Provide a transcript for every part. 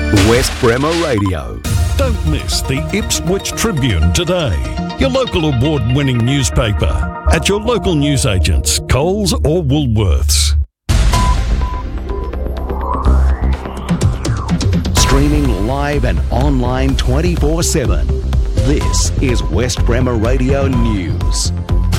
West Bremer Radio. Don't miss the Ipswich Tribune today, your local award-winning newspaper, at your local newsagents, Coles or Woolworths. Streaming live and online 24/7. This is West Bremer Radio News.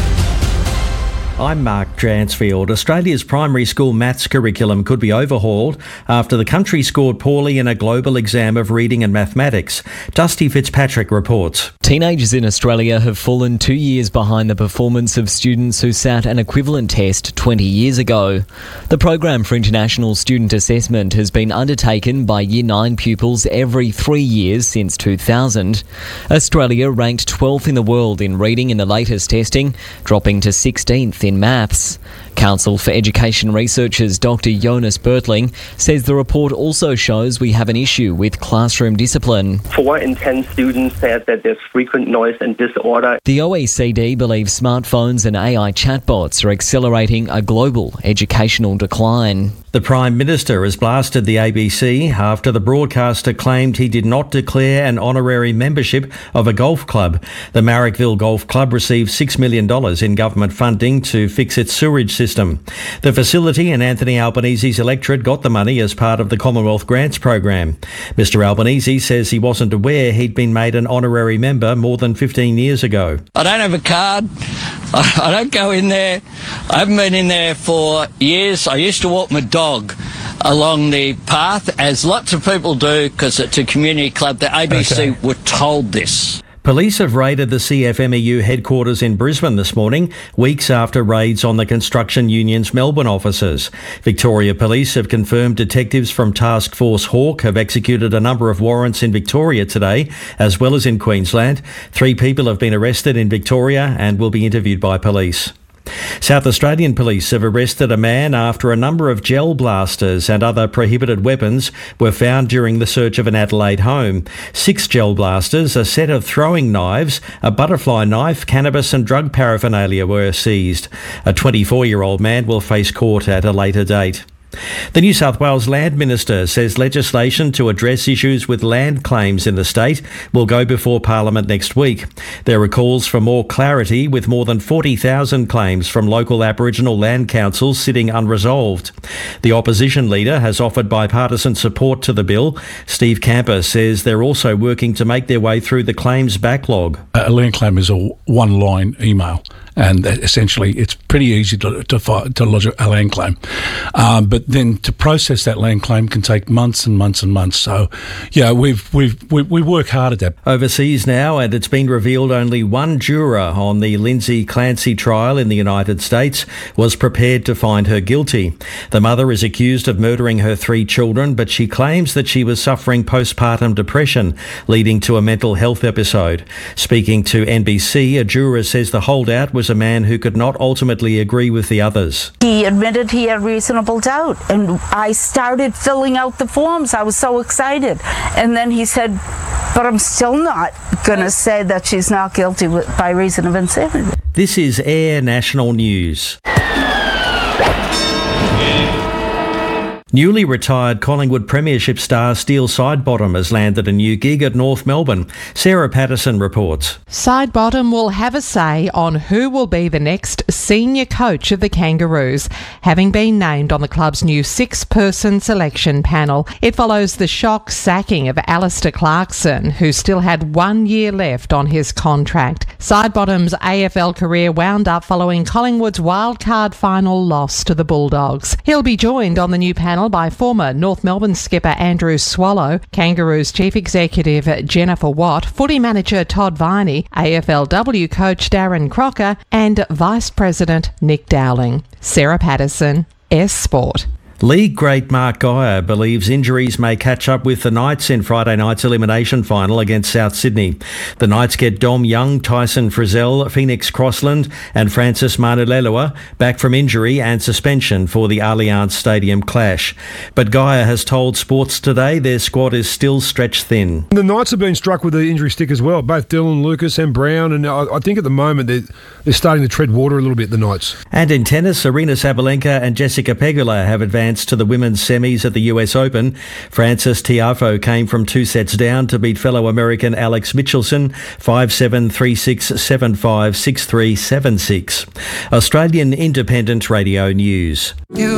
I'm Mark Dransfield. Australia's primary school maths curriculum could be overhauled after the country scored poorly in a global exam of reading and mathematics. Dusty Fitzpatrick reports. Teenagers in Australia have fallen 2 years behind the performance of students who sat an equivalent test 20 years ago. The Program for International Student Assessment has been undertaken by Year 9 pupils every 3 years since 2000. Australia ranked 12th in the world in reading in the latest testing, dropping to 16th in maths. Council for Education Researchers Dr Jonas Bertling says the report also shows we have an issue with classroom discipline. 4 in 10 students said that there's frequent noise and disorder. The OECD believes smartphones and AI chatbots are accelerating a global educational decline. The Prime Minister has blasted the ABC after the broadcaster claimed he did not declare an honorary membership of a golf club. The Marrickville Golf Club received $6 million in government funding to fix its sewerage system. The facility and Anthony Albanese's electorate got the money as part of the Commonwealth Grants program. Mr Albanese says he wasn't aware he'd been made an honorary member more than 15 years ago. I don't have a card. I don't go in there. I haven't been in there for years. I used to walk my dog along the path, as lots of people do, because it's a community club. The ABC were told this. Police have raided the CFMEU headquarters in Brisbane this morning, weeks after raids on the Construction Union's Melbourne offices. Victoria Police have confirmed detectives from Task Force Hawk have executed a number of warrants in Victoria today, as well as in Queensland. 3 people have been arrested in Victoria and will be interviewed by police. South Australian police have arrested a man after a number of gel blasters and other prohibited weapons were found during the search of an Adelaide home. 6 gel blasters, a set of throwing knives, a butterfly knife, cannabis and drug paraphernalia were seized. A 24-year-old man will face court at a later date. The New South Wales Land Minister says legislation to address issues with land claims in the state will go before Parliament next week. There are calls for more clarity, with more than 40,000 claims from local Aboriginal land councils sitting unresolved. The opposition leader has offered bipartisan support to the bill. Steve Camper says they're also working to make their way through the claims backlog. A land claim is a one-line email, and essentially it's pretty easy to lodge a land claim. But then to process that land claim can take months and months and months. So, yeah, we work hard at that. Overseas now, and it's been revealed only one juror on the Lindsay Clancy trial in the United States was prepared to find her guilty. The mother is accused of murdering her 3 children, but she claims that she was suffering postpartum depression, leading to a mental health episode. Speaking to NBC, a juror says the holdout was a man who could not ultimately agree with the others. He admitted he had reasonable doubt, and I started filling out the forms. I was so excited. And then he said, but I'm still not going to say that she's not guilty by reason of insanity. This is Air National News. Newly retired Collingwood Premiership star Steele Sidebottom has landed a new gig at North Melbourne. Sarah Patterson reports. Sidebottom will have a say on who will be the next senior coach of the Kangaroos, having been named on the club's new 6-person selection panel. It follows the shock sacking of Alistair Clarkson, who still had 1 year left on his contract. Sidebottom's AFL career wound up following Collingwood's wildcard final loss to the Bulldogs. He'll be joined on the new panel by former North Melbourne skipper Andrew Swallow, Kangaroos Chief Executive Jennifer Watt, footy manager Todd Viney, AFLW coach Darren Crocker and Vice President Nick Dowling. Sarah Patterson, S Sport. League great Mark Geyer believes injuries may catch up with the Knights in Friday night's elimination final against South Sydney. The Knights get Dom Young, Tyson Frizzell, Phoenix Crossland and Francis Manulelua back from injury and suspension for the Allianz Stadium clash. But Geyer has told Sports Today their squad is still stretched thin. The Knights have been struck with the injury stick as well, both Dylan, Lucas and Brown, and I think at the moment they're starting to tread water a little bit, the Knights. And in tennis, Aryna Sabalenka and Jessica Pegula have advanced advance to the women's semis at the US Open. Frances Tiafoe came from 2 sets down to beat fellow American Alex Michelson 5-7, 3-6, 7-5, 6-3, 7-6. Australian Independent Radio News.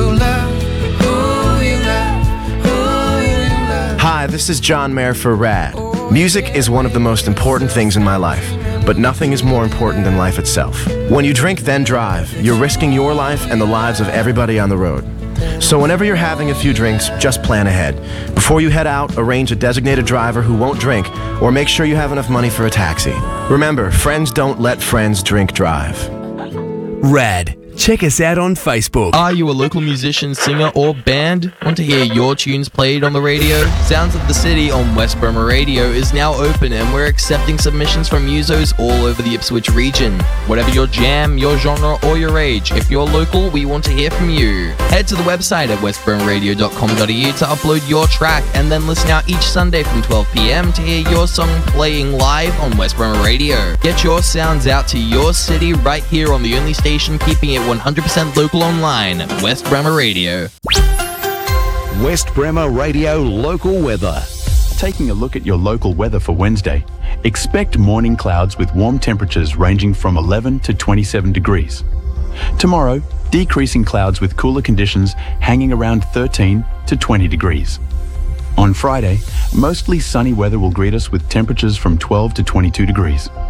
Hi, this is John Mayer for RAD. Music is one of the most important things in my life, but nothing is more important than life itself. When you drink then drive, you're risking your life and the lives of everybody on the road. So whenever you're having a few drinks, just plan ahead. Before you head out, arrange a designated driver who won't drink, or make sure you have enough money for a taxi. Remember, friends don't let friends drink drive. RAD. Check us out on Facebook. Are you a local musician, singer or band? Want to hear your tunes played on the radio? Sounds of the City on West Bremer Radio is now open and we're accepting submissions from musos all over the Ipswich region. Whatever your jam, your genre or your age, if you're local, we want to hear from you. Head to the website at westbremerradio.com.au to upload your track and then listen out each Sunday from 12 p.m. to hear your song playing live on West Bremer Radio. Get your sounds out to your city right here on the only station keeping it 100% local online, West Bremer Radio. West Bremer Radio local weather. Taking a look at your local weather for Wednesday, expect morning clouds with warm temperatures ranging from 11 to 27 degrees. Tomorrow, decreasing clouds with cooler conditions hanging around 13 to 20 degrees. On Friday, mostly sunny weather will greet us with temperatures from 12 to 22 degrees.